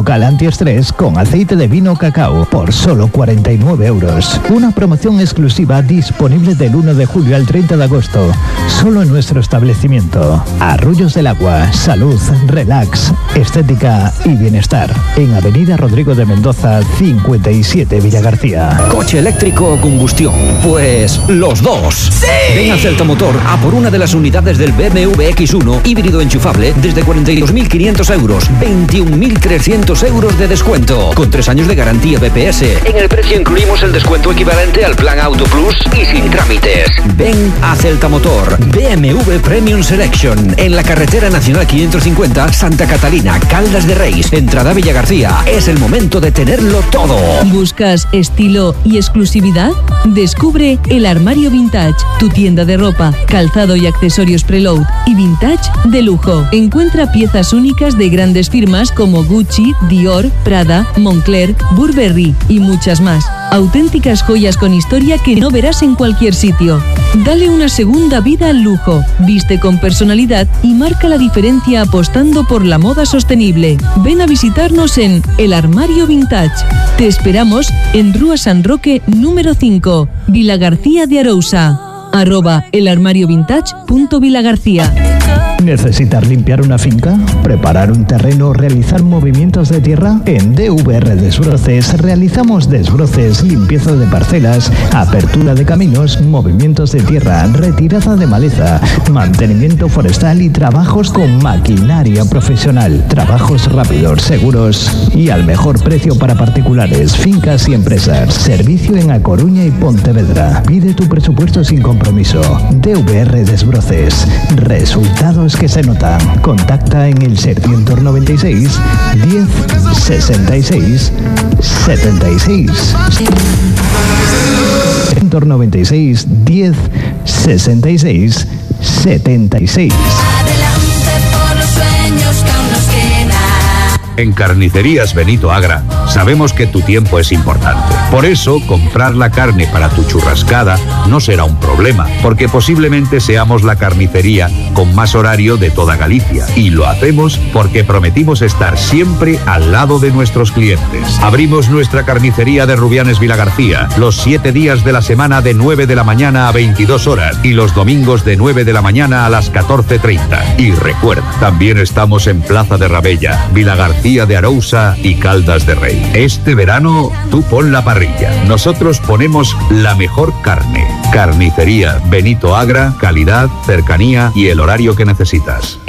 local antiestrés con aceite de vino cacao por solo 49 euros. Una promoción exclusiva disponible del 1 de julio al 30 de agosto, solo en nuestro establecimiento. Arroyos del Agua, salud, relax, estética y bienestar. En Avenida Rodrigo de Mendoza, 57 Villagarcía. ¿Coche eléctrico o combustión? Pues los dos. ¡Sí! Ven a Celta Motor a por una de las unidades del BMW X1 híbrido enchufable desde 42.500 euros, 21.300 euros de descuento, con 3 años de garantía BPS. En el precio incluimos el descuento equivalente al plan Auto Plus y sin trámites. Ven a Celta Motor, BMW Premium Selection, en la carretera nacional 550 Santa Catalina, Caldas de Reis, entrada Villagarcía. Es el momento de tenerlo todo. ¿Buscas estilo y exclusividad? Descubre El Armario Vintage, tu tienda de ropa, calzado y accesorios preload y vintage de lujo. Encuentra piezas únicas de grandes firmas como Gucci, Dior, Prada, Moncler, Burberry y muchas más. Auténticas joyas con historia que no verás en cualquier sitio. Dale una segunda vida al lujo, viste con personalidad y marca la diferencia apostando por la moda sostenible. Ven a visitarnos en El Armario Vintage. Te esperamos en Rúa San Roque número 5, Vilagarcía de Arousa. @elarmariovintage.vilagarcía. ¿Necesitas limpiar una finca? ¿Preparar un terreno o realizar movimientos de tierra? En DVR Desbroces realizamos desbroces, limpieza de parcelas, apertura de caminos, movimientos de tierra, retirada de maleza, mantenimiento forestal y trabajos con maquinaria profesional. Trabajos rápidos, seguros y al mejor precio para particulares, fincas y empresas. Servicio en A Coruña y Pontevedra. Pide tu presupuesto sin compromiso. DVR Desbroces. Resultados que se notan. Contacta en el 696 10 66 76. 696 10 66 76. Adelante por los sueños que aún nos quedan. En Carnicerías Benito Agra sabemos que tu tiempo es importante. Por eso, comprar la carne para tu churrascada no será un problema, porque posiblemente seamos la carnicería con más horario de toda Galicia. Y lo hacemos porque prometimos estar siempre al lado de nuestros clientes. Abrimos nuestra carnicería de Rubianes Vilagarcía los 7 días de la semana de 9 de la mañana a 22 horas y los domingos de 9 de la mañana a las 14:30. Y recuerda, también estamos en Plaza de Rabella, Vilagarcía de Arousa y Caldas de Rey. Este verano, tú pon la parrilla. Nosotros ponemos la mejor carne. Carnicería Benito Agra, calidad, cercanía y el horario que necesitas.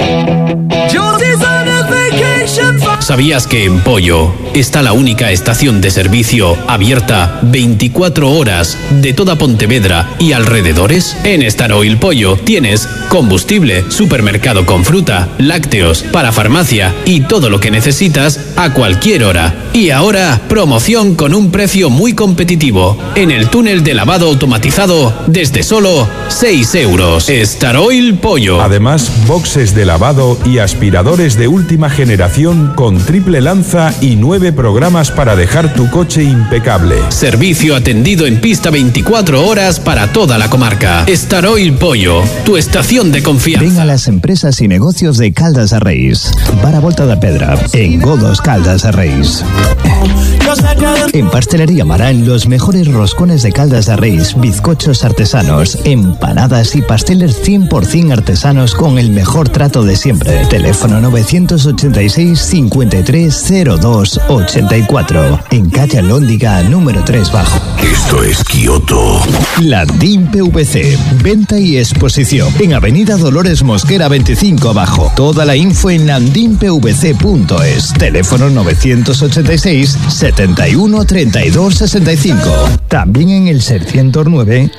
¿Sabías que en Pollo está la única estación de servicio abierta 24 horas de toda Pontevedra y alrededores? En Star Oil Pollo tienes combustible, supermercado con fruta, lácteos, para farmacia y todo lo que necesitas a cualquier hora. Y ahora, promoción con un precio muy competitivo. En el túnel de lavado automatizado desde solo 6 euros. Star Oil Pollo. Además, boxes de lavado y aspiradores de última generación con triple lanza y 9 programas para dejar tu coche impecable. Servicio atendido en pista 24 horas para toda la comarca. Star Oil Pollo, tu estación de confianza. Ven a las empresas y negocios de Caldas de Reis. Para Volta da Pedra, en Godos Caldas de Reis. En Pastelería Marán, los mejores roscones de Caldas de Reis, bizcochos artesanos, empanadas y pasteles 100% artesanos con el mejor trato de siempre. Teléfono 986 5302 84. En calle Alhóndiga, número 3 bajo. Esto es Kioto. Landín PVC. Venta y exposición. En Avenida Dolores Mosquera 25 abajo. Toda la info en landinpvc.es. Teléfono 986 71 32 65. También en el 609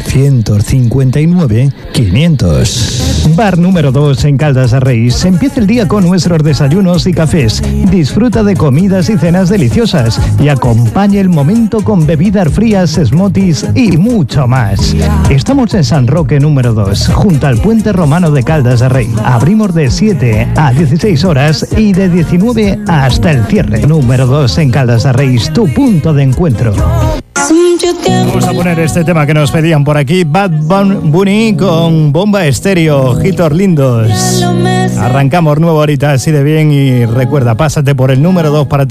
659 500. Bar número 2 en Caldas de Reis. Empieza el día con nuestros desayunos y cafés. Disfruta de comidas y cenas deliciosas y acompaña el momento con bebidas frías, smoothies y mucho más. Estamos en San Roque número 2, junto al puente romano de Caldas de Rey. Abrimos de 7 a 16 horas y de 19 hasta el cierre. Número 2 en Caldas de Rey, tu punto de encuentro. Vamos a poner este tema que nos pedían por aquí, Bad Bunny con Bomba Estéreo, hitos lindos. Arrancamos nuevo ahorita así de bien y recuerda, pásate por el número 2 para